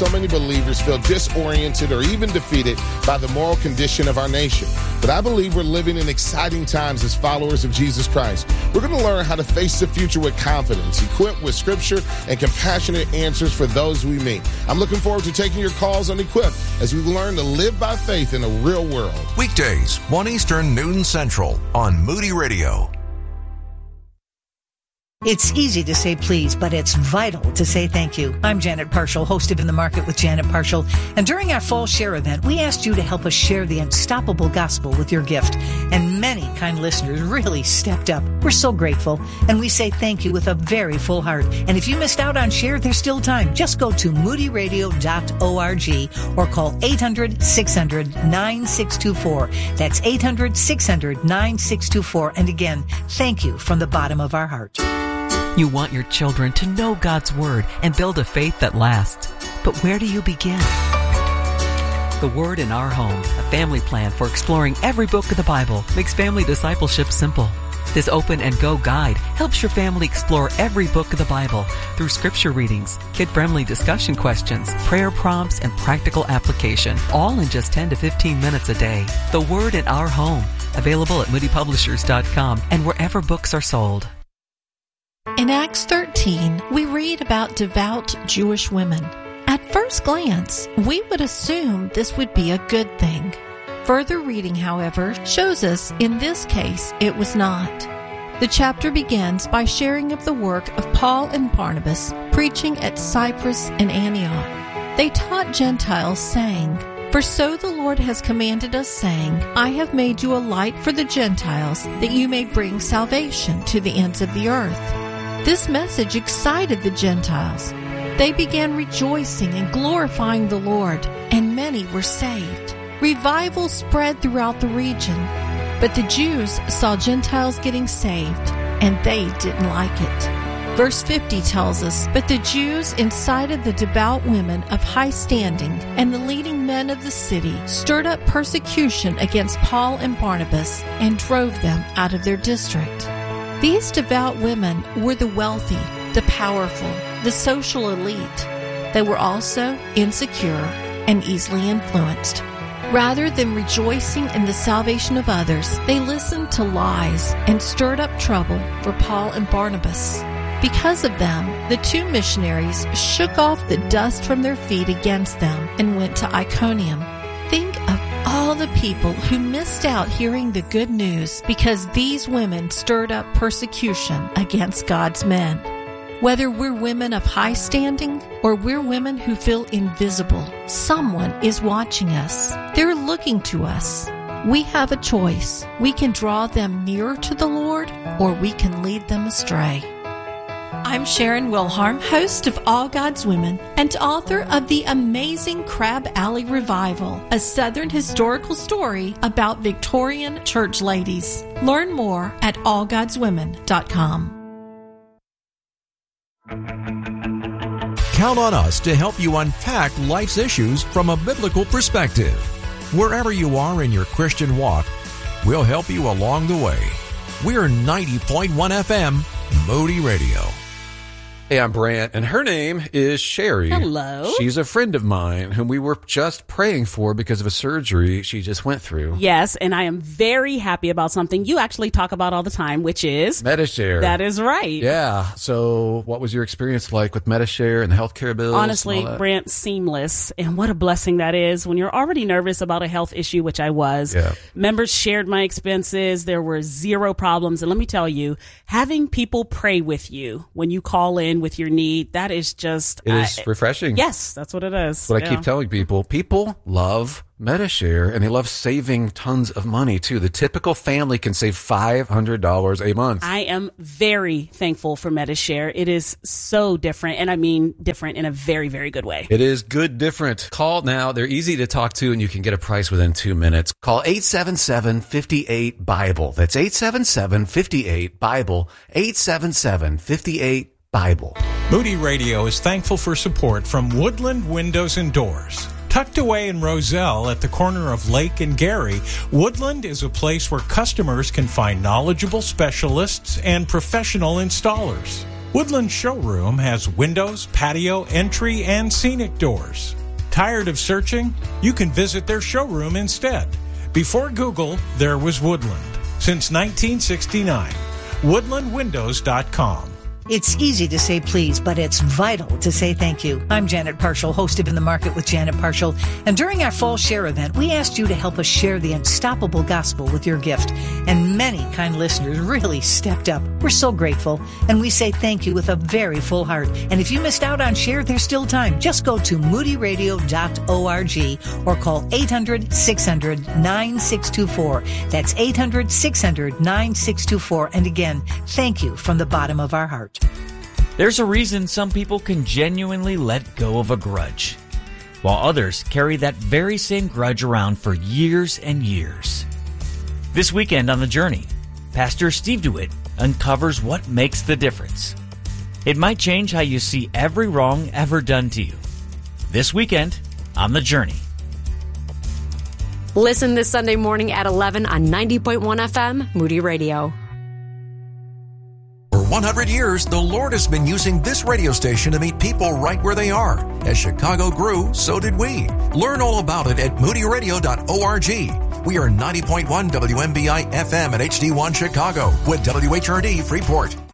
so many believers feel disoriented or even defeated by the moral condition of our nation. But I believe we're living in exciting times as followers of Jesus Christ. We're going to learn how to face the future with confidence, equipped with scripture and compassionate answers for those we meet. I'm looking forward to taking your calls on Equip as we learn to live by faith in a real world. Weekdays, 1 Eastern, noon Central on Moody Radio. It's easy to say please, but it's vital to say thank you. I'm Janet Parshall, host of In the Market with Janet Parshall. And during our Fall Share event, we asked you to help us share the unstoppable gospel with your gift. And many kind listeners really stepped up. We're so grateful. And we say thank you with a very full heart. And if you missed out on Share, there's still time. Just go to moodyradio.org or call 800-600-9624. That's 800-600-9624. And again, thank you from the bottom of our heart. You want your children to know God's Word and build a faith that lasts. But where do you begin? The Word in Our Home, a family plan for exploring every book of the Bible, makes family discipleship simple. This Open and Go guide helps your family explore every book of the Bible through scripture readings, kid-friendly discussion questions, prayer prompts, and practical application, all in just 10 to 15 minutes a day. The Word in Our Home, available at moodypublishers.com and wherever books are sold. In Acts 13, we read about devout Jewish women. At first glance, we would assume this would be a good thing. Further reading, however, shows us in this case it was not. The chapter begins by sharing of the work of Paul and Barnabas preaching at Cyprus and Antioch. They taught Gentiles, saying, "For so the Lord has commanded us, saying, I have made you a light for the Gentiles, that you may bring salvation to the ends of the earth." This message excited the Gentiles. They began rejoicing and glorifying the Lord, and many were saved. Revival spread throughout the region, but the Jews saw Gentiles getting saved, and they didn't like it. Verse 50 tells us, "But the Jews incited the devout women of high standing, and the leading men of the city stirred up persecution against Paul and Barnabas, and drove them out of their district." These devout women were the wealthy, the powerful, the social elite. They were also insecure and easily influenced. Rather than rejoicing in the salvation of others, they listened to lies and stirred up trouble for Paul and Barnabas. Because of them, the two missionaries shook off the dust from their feet against them and went to Iconium. Think of all the people who missed out hearing the good news because these women stirred up persecution against God's men. Whether we're women of high standing or we're women who feel invisible, someone is watching us. They're looking to us. We have a choice. We can draw them nearer to the Lord, or we can lead them astray. I'm Sharon Wilharm, host of All God's Women and author of the amazing Crab Alley Revival, a Southern historical story about Victorian church ladies. Learn more at allgodswomen.com. Count on us to help you unpack life's issues from a biblical perspective. Wherever you are in your Christian walk, we'll help you along the way. We're 90.1 FM, Moody Radio. Hey, I'm Brant, and her name is Sherry. Hello. She's a friend of mine whom we were just praying for because of a surgery she just went through. Yes, and I am very happy about something you actually talk about all the time, which is Medi-Share. That is right. Yeah. So what was your experience like with Medi-Share and the healthcare bills? Honestly, Brant, seamless. And what a blessing that is when you're already nervous about a health issue, which I was. Yeah. Members shared my expenses. There were zero problems. And let me tell you, having people pray with you when you call in with your need, that is just... It is refreshing. Yes, that's what it is. That's what I keep telling people. People love Medi-Share, and they love saving tons of money, too. The typical family can save $500 a month. I am very thankful for Medi-Share. It is so different, and I mean different in a very, very good way. It is good different. Call now. They're easy to talk to, and you can get a price within 2 minutes. Call 877-58-BIBLE. That's 877-58-BIBLE. 877-58-BIBLE. Moody Radio is thankful for support from Woodland Windows and Doors. Tucked away in Roselle at the corner of Lake and Gary, Woodland is a place where customers can find knowledgeable specialists and professional installers. Woodland Showroom has windows, patio, entry, and scenic doors. Tired of searching? You can visit their showroom instead. Before Google, there was Woodland. Since 1969. WoodlandWindows.com. It's easy to say please, but it's vital to say thank you. I'm Janet Parshall, host of In the Market with Janet Parshall. And during our Fall Share event, we asked you to help us share the unstoppable gospel with your gift. And many kind listeners really stepped up. We're so grateful. And we say thank you with a very full heart. And if you missed out on Share, there's still time. Just go to moodyradio.org or call 800-600-9624. That's 800-600-9624. And again, thank you from the bottom of our heart. There's a reason some people can genuinely let go of a grudge, while others carry that very same grudge around for years and years. This weekend on The Journey, Pastor Steve DeWitt uncovers what makes the difference. It might change how you see every wrong ever done to you. This weekend on The Journey. Listen this Sunday morning at 11 on 90.1 FM, Moody Radio. For 100 years, the Lord has been using this radio station to meet people right where they are. As Chicago grew, so did we. Learn all about it at moodyradio.org. We are 90.1 WMBI FM at HD1 Chicago with WHRD Freeport.